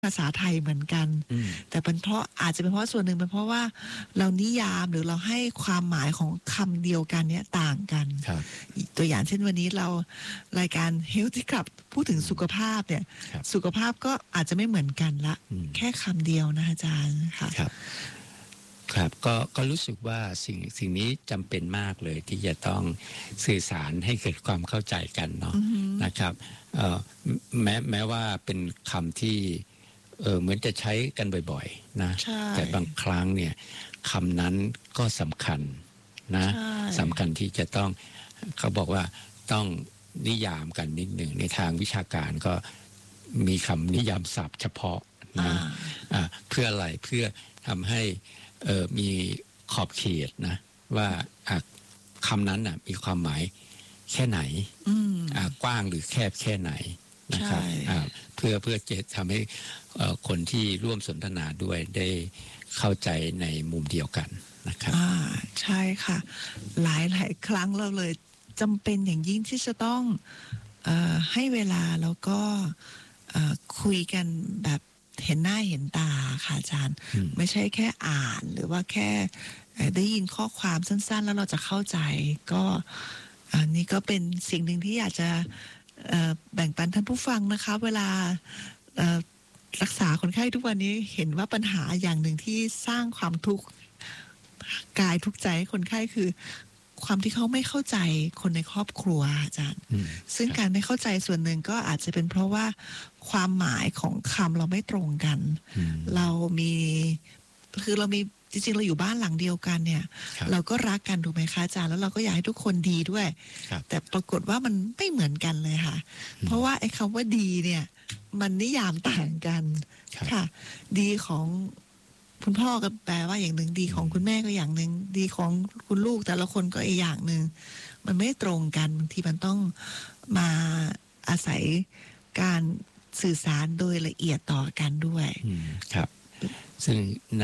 ภาษาไทยเหมือนกันแต่เป็นเพราะอาจจะเป็นเพราะส่วนหนึ่งเป็นเพราะว่าเรานิยามหรือเราให้ความหมายของคำเดียวกันเนี้ยต่างกันตัวอย่างเช่นวันนี้เรารายการ Health ที่กลับพูดถึงสุขภาพเนี่ยสุขภาพก็อาจจะไม่เหมือนกันละแค่คำเดียวนะอาจารย์ค่ะครับก็รู้สึกว่าสิ่งนี้จำเป็นมากเลยที่จะต้องสื่อสารให้เกิดความเข้าใจกันเนาะนะครับแม้ว่าเป็นคำที่เหมือนจะใช้กันบ่อยๆนะแต่บางครั้งเนี่ยคำนั้นก็สำคัญนะสำคัญที่จะต้องเขาบอกว่าต้องนิยามกันนิดหนึ่งในทางวิชาการก็มีคำนิยามศัพท์เฉพาะนะเพื่ออะไรเพื่อทำให้มีขอบเขตนะว่าคำนั้นมีความหมายแค่ไหนกว้างหรือแคบแค่ไหนนะครับเพื่อจะทำให้คนที่ร่วมสนทนาด้วยได้เข้าใจในมุมเดียวกันนะครับใช่ค่ะหลายครั้งเราเลยจำเป็นอย่างยิ่งที่จะต้องให้เวลาแล้วก็คุยกันแบบเห็นหน้าเห็นตาค่ะอาจารย์ไม่ใช่แค่อ่านหรือว่าแค่ได้ยินข้อความสั้นๆแล้วเราจะเข้าใจก็นี่ก็เป็นสิ่งหนึ่งที่อยากจะแบ่งปันท่านผู้ฟังนะคะเวลารักษาคนไข้ทุกวันนี้เห็นว่าปัญหาอย่างหนึ่งที่สร้างความทุกข์กายทุกข์ใจให้คนไข้คือความที่เขาไม่เข้าใจคนในครอบครัวอาจารย์ซึ่งการไม่เข้าใจส่วนหนึ่งก็อาจจะเป็นเพราะว่าความหมายของคำเราไม่ตรงกันเรามีจริงๆเราอยู่บ้านหลังเดียวกันเนี่ยเราก็รักกันถูกไหมคะอาจารย์แล้วเราก็อยากให้ทุกคนดีด้วยแต่ปรากฏว่ามันไม่เหมือนกันเลยค่ะเพราะว่าไอ้คำว่าดีเนี่ยมันนิยามต่างกันค่ะดีของคุณพ่อก็แปลว่าอย่างหนึ่งดีของคุณแม่ก็อย่างหนึ่งดีของคุณลูกแต่ละคนก็อีกอย่างหนึ่งมันไม่ตรงกันบางทีมันต้องมาอาศัยการสื่อสารโดยละเอียดต่อกันด้วยครับซึ่งใน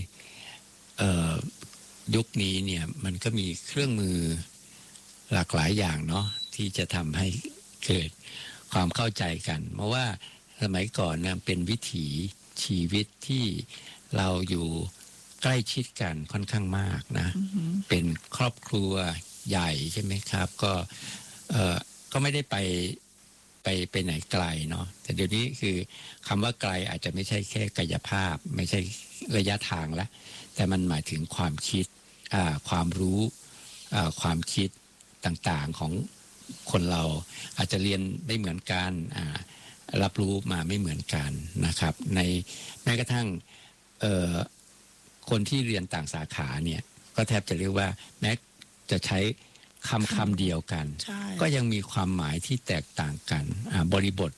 ยุคนี้เนี่ยมันก็มีเครื่องมือหลากหลายอย่างเนาะที่จะทำให้เกิดความเข้าใจกันเพราะว่าสมัยก่อนนะเป็นวิถีชีวิตที่เราอยู่ใกล้ชิดกันค่อนข้างมากนะเป็นครอบครัวใหญ่ใช่ไหมครับก็ไม่ได้ไปไหนไกลเนาะแต่เดี๋ยวนี้คือคำว่าไกลอาจจะไม่ใช่แค่กายภาพไม่ใช่ระยะทางละแต่มันหมายถึงความคิดความรู้ความคิดต่างๆของคนเราอาจจะเรียนไม่เหมือนกันรับรู้มาไม่เหมือนกันนะครับในแม้กระทั่งคนที่เรียนต่างสาขาเนี่ยก็แทบจะเรียกว่าแม้จะใช้คำเดียวกันก็ยังมีความหมายที่แตกต่างกันบริบท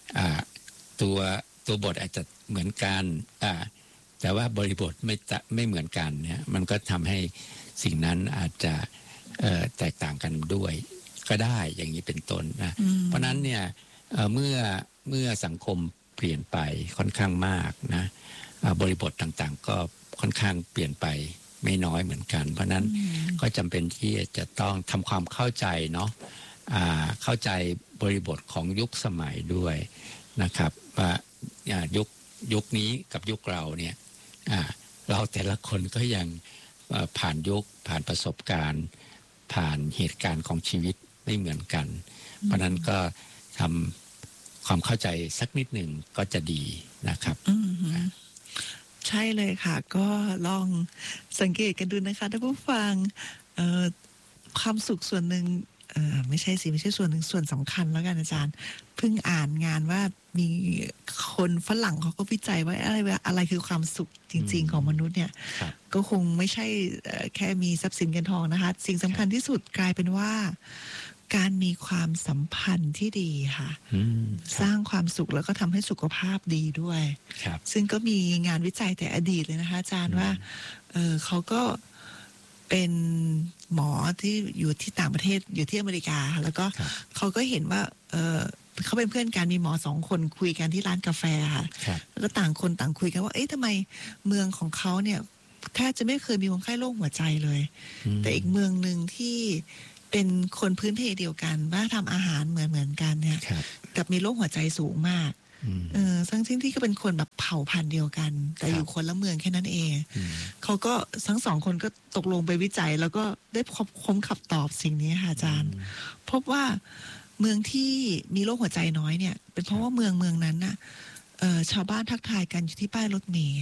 ตัวบทอาจจะเหมือนกันแต่ว่าบริบทไม่เหมือนกันเนี่ยมันก็ทำให้สิ่งนั้นอาจจะแตกต่างกันด้วยก็ได้อย่างนี้เป็นต้นนะเพราะนั้นเนี่ยเมื่อสังคมเปลี่ยนไปค่อนข้างมากนะบริบทต่างๆก็ค่อนข้างเปลี่ยนไปไม่น้อยเหมือนกันเพราะนั้นก็จำเป็นที่จะต้องทำความเข้าใจเนาะเข้าใจบริบทของยุคสมัยด้วยนะครับว่ายุคนี้กับยุคเราเนี่ยเราแต่ละคนก็ยังผ่านยุคผ่านประสบการณ์ผ่านเหตุการณ์ของชีวิตไม่เหมือนกันเพราะนั้นก็ทำความเข้าใจสักนิดหนึ่งก็จะดีนะครับใช่เลยค่ะก็ลองสังเกตกันดูนะคะท่านผู้ฟังความสุขส่วนหนึ่งไม่ใช่ส่วนหนึ่งส่วนสำคัญแล้วกันอาจารย์เพิ่งอ่านงานว่ามีคนฝรั่งเขาก็วิจัยว่าอะไรคือความสุขจริงๆของมนุษย์เนี่ยก็คงไม่ใช่แค่มีทรัพย์สินเงินทองนะคะสิ่งสำคัญที่สุดกลายเป็นว่าการมีความสัมพันธ์ที่ดีค่ะสร้างความสุขแล้วก็ทำให้สุขภาพดีด้วยซึ่งก็มีงานวิจัยแต่อดีตเลยนะคะอาจารย์ว่าเขาก็เป็นหมอที่อยู่ที่ต่างประเทศอยู่ที่อเมริกาแล้วก็เขาก็เห็นว่าเขาเป็นเพื่อนกันมีหมอ2 คนคุยกันที่ร้านกาแฟค่ะแล้วก็ต่างคนต่างคุยกันว่าเอ๊ะทำไมเมืองของเขาเนี่ยแทบจะไม่เคยมีคนไข้โรคหัวใจเลยแต่อีกเมืองหนึ่งที่เป็นคนพื้นเพเดียวกันว่าทำอาหารเหมือนกันเนี่ยกับมีโรคหัวใจสูงมากทั้งที่ก็เป็นคนแบบเผ่าพันธุ์เดียวกันแต่อยู่คนละเมืองแค่นั้นเองเขาก็ทั้งสองคนก็ตกลงไปวิจัยแล้วก็ได้ค้นคำตอบสิ่งนี้ค่ะอาจารย์พบว่าเมืองที่มีโรคหัวใจน้อยเนี่ยเป็นเพราะว่าเมืองนั้นน่ะชาวบ้านทักทายกันอยู่ที่ป้ายรถเมล์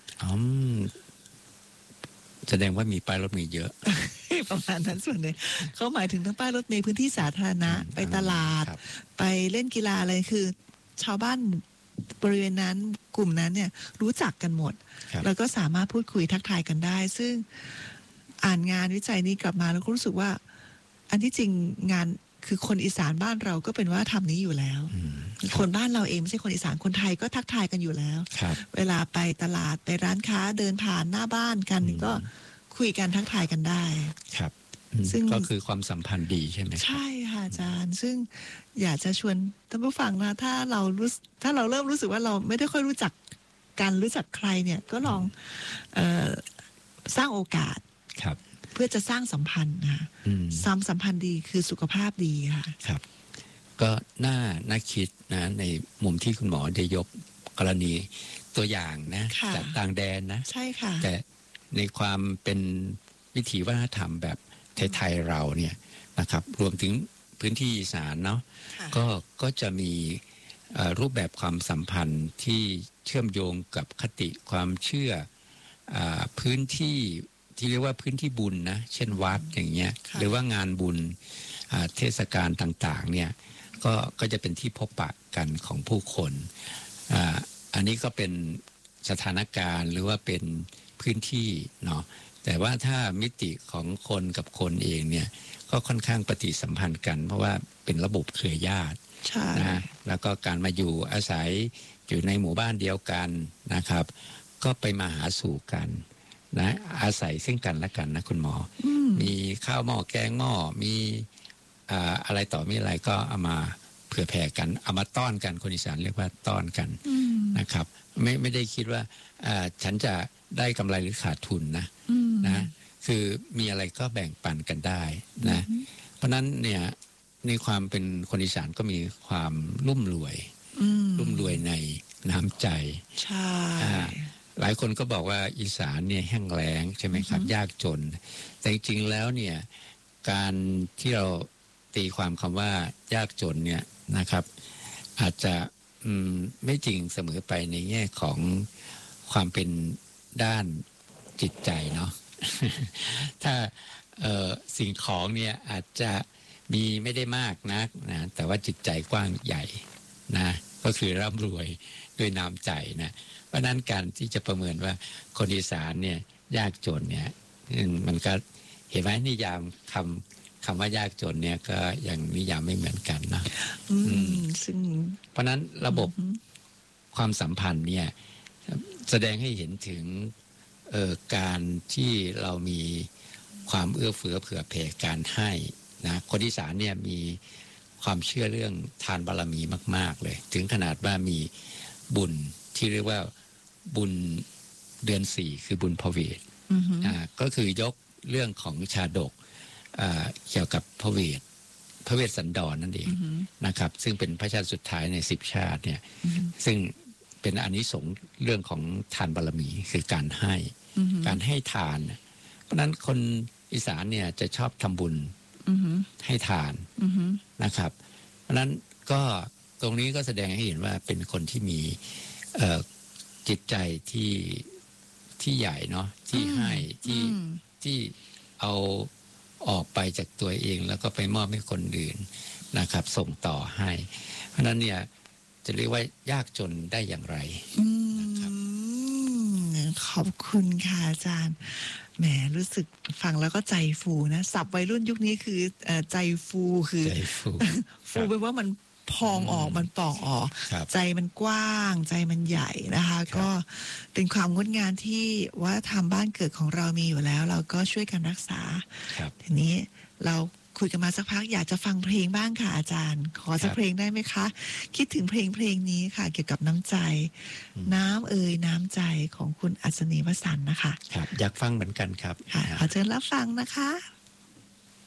แสดงว่ามีป้ายรถเมล์เยอะประมาณนั้นส่วนหนึ่งเขาหมายถึงทั้งป้ายรถเมล์พื้นที่สาธารณะไปตลาดไปเล่นกีฬาอะไรคือชาวบ้านบริเวณนั้นกลุ่มนั้นเนี่ยรู้จักกันหมดแล้วก็สามารถพูดคุยทักทายกันได้ซึ่งอ่านงานวิจัยนี้กลับมาแล้วก็รู้สึกว่าอันที่จริงงานคือคนอีสานบ้านเราก็เป็นว่าทำนี้อยู่แล้วคนบ้านเราเองไม่ใช่คนอีสานคนไทยก็ทักทายกันอยู่แล้วเวลาไปตลาดไปร้านค้าเดินผ่านหน้าบ้านกันก็คุยกันทักทายกันได้ครับซึ่งก็คือความสัมพันธ์ดีใช่ไหมใช่ค่ะอาจารย์ซึ่งอยากจะชวนท่านผู้ฟังนะถ้าเราเริ่มรู้สึกว่าเราไม่ได้ค่อยรู้จักกันรู้จักใครเนี่ยก็ลองสร้างโอกาสเพื่อจะสร้างสัมพันธ์นะสัมพันธ์ดีคือสุขภาพดีค่ะครับก็น่าคิดนะในมุมที่คุณหมอได้ยกกรณีตัวอย่างนะจากต่างแดนนะใช่ค่ะแต่ในความเป็นวิถีวัฒนธรรมแบบไทยๆเราเนี่ยนะครับรวมถึงพื้นที่อีสานเนาะก็จะมีรูปแบบความสัมพันธ์ที่เชื่อมโยงกับคติความเชื่อพื้นที่ที่เรียกว่าพื้นที่บุญนะเช่นวัดอย่างเงี้ยหรือว่างานบุญเทศกาลต่างๆเนี่ยก็จะเป็นที่พบปะกันของผู้คนอันนี้ก็เป็นสถานการณ์หรือว่าเป็นพื้นที่เนาะแต่ว่าถ้ามิติของคนกับคนเองเนี่ยก็ค่อนข้างปฏิสัมพันธ์กันเพราะว่าเป็นระบบเครือญาตินะแล้วก็การมาอยู่อาศัยอยู่ในหมู่บ้านเดียวกันนะครับก็ไปมาหาสู่กันนะอาศัยซึ่งกันและกันนะคุณหมอมีข้าวหม้อแกงหม้อมีอะไรต่อมีอะไรก็เอามาเผื่อแผ่กันเอามาต้อนกันคนอีสานเรียกว่าต้อนกันนะครับไม่ได้คิดว่าฉันจะได้กำไรหรือขาดทุนนะคือมีอะไรก็แบ่งปันกันได้นะเพราะนั้นเนี่ยในความเป็นคนอีสานก็มีความรุ่มรวยในน้ำใจใช่หลายคนก็บอกว่าอีสานเนี่ยแห้งแล้งใช่ไหมครับยากจนแต่จริงๆแล้วเนี่ยการที่เราตีความคำว่ายากจนเนี่ยนะครับอาจจะไม่จริงเสมอไปในแง่ของความเป็นด้านจิตใจเนาะ ถ้าสิ่งของเนี่ยอาจจะมีไม่ได้มากนักนะแต่ว่าจิตใจกว้างใหญ่นะก็คือร่ำรวยด้วยน้ำใจนะเพราะนั้นการที่จะประเมินว่าคนอีสานเนี่ยยากจนเนี่ยมันก็เห็นไหมนิยามคำว่ายากจนเนี่ยก็ยังนิยามไม่เหมือนกันนะซึ่งเพราะนั้นระบบความสัมพันธ์เนี่ยแสดงให้เห็นถึงการที่เรามีความเอื้อเฟื้อเผื่อแผ่การให้นะคนอีสานเนี่ยมีความเชื่อเรื่องทานบารมีมากๆเลยถึงขนาดว่ามีบุญที่เรียกว่าบุญเดือน4คือบุญพระเวทก็คือยกเรื่องของชาดกเกี่ยวกับพระเวทสันดร นั่นเองนะครับซึ่งเป็นพระชาติสุดท้ายใน10ชาติเนี่ยซึ่งเป็นอานิสงส์เรื่องของทานบารมีคือการให้ทานเพราะนั้นคนอีสานเนี่ยจะชอบทำบุญให้ทานนะครับเพราะนั้นก็ตรงนี้ก็แสดงให้เห็นว่าเป็นคนที่มีจิตใจที่ใหญ่เนาะที่ให้ที่เอาออกไปจากตัวเองแล้วก็ไปมอบให้คนอื่นนะครับส่งต่อให้เพราะนั้นเนี่ยจะเรียกว่ายากจนได้อย่างไรนะครับขอบคุณค่ะอาจารย์แหมรู้สึกฟังแล้วก็ใจฟูนะศัพท์วัยรุ่นยุคนี้คือใจฟูคือฟูแปลว่ามันพองออกมันป่องออกใจมันกว้างใจมันใหญ่นะคะก็เป็นความงดงามที่ว่าทำบ้านเกิดของเรามีอยู่แล้วเราก็ช่วยกันรักษาทีนี้เราคุยกันมาสักพักอยากจะฟังเพลงบ้างค่ะอาจารย์ขอสักเพลงได้ไหมคะคิดถึงเพลงนี้ค่ะเกี่ยวกับน้ำใจน้ำใจของคุณอัศนีวสันต์นะคะครับอยากฟังเหมือนกันครับขอเชิญรับฟังนะคะ